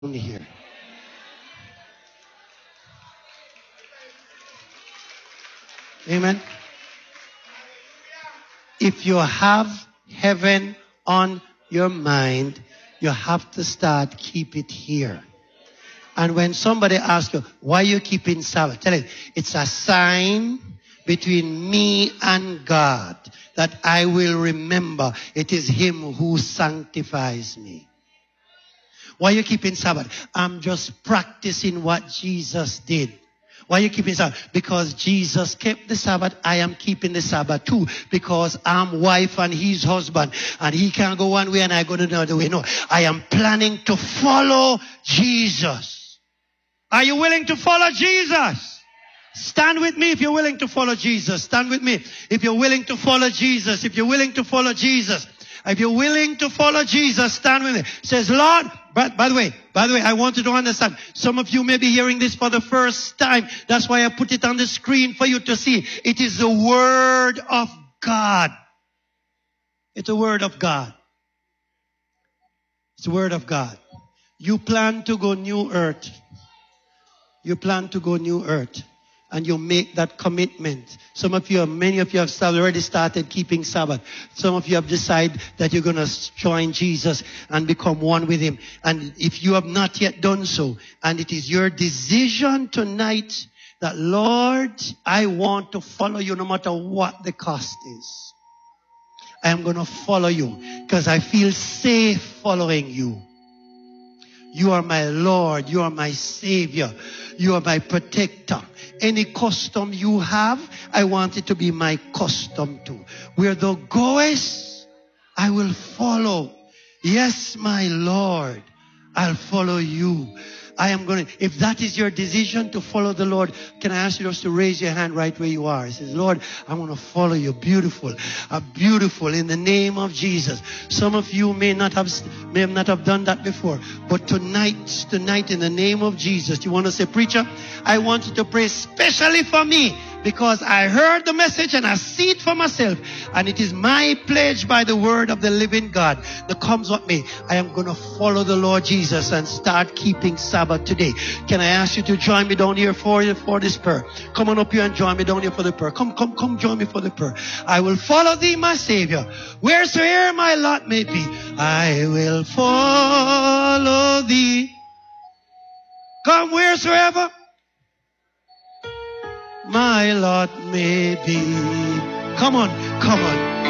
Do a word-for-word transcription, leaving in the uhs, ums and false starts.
here. Amen. If you have heaven on your mind, you have to start keep it here. And when somebody asks you, why are you keeping Sabbath? Tell it, it's a sign between me and God that I will remember it is Him who sanctifies me. Why are you keeping Sabbath? I'm just practicing what Jesus did. Why are you keeping Sabbath? Because Jesus kept the Sabbath. I am keeping the Sabbath too. Because I'm wife and he's husband. And he can go one way and I go another way. No, I am planning to follow Jesus. Are you willing to follow Jesus? Stand with me if you're willing to follow Jesus. Stand with me if you're willing to follow Jesus. If you're willing to follow Jesus. If you're willing to follow Jesus, stand with me. Says, Lord, but by the way, by the way, I want you to understand. Some of you may be hearing this for the first time. That's why I put it on the screen for you to see. It is the Word of God. It's the Word of God. It's the Word of God. You plan to go new earth. You plan to go new earth. And you make that commitment. Some of you, many of you have already started keeping Sabbath. Some of you have decided that you're going to join Jesus and become one with Him. And if you have not yet done so, and it is your decision tonight that, Lord, I want to follow you no matter what the cost is. I am going to follow you because I feel safe following you. You are my Lord. You are my Savior. You are my protector. Any custom you have, I want it to be my custom too. Where thou goest, I will follow. Yes, my Lord, I'll follow you. I am going to, if that is your decision to follow the Lord, can I ask you just to raise your hand right where you are? It says, Lord, I want to follow you. Beautiful. Uh, beautiful in the name of Jesus. Some of you may not have, may not have done that before. But tonight, tonight in the name of Jesus, you want to say, preacher, I want you to pray specially for me. Because I heard the message and I see it for myself. And it is my pledge by the word of the living God that comes with me. I am going to follow the Lord Jesus and start keeping Sabbath today. Can I ask you to join me down here for, for this prayer? Come on up here and join me down here for the prayer. Come, come, come join me for the prayer. I will follow thee, my Savior. Wheresoever my lot may be, I will follow thee. Come wheresoever my lot may be. Come on, come on.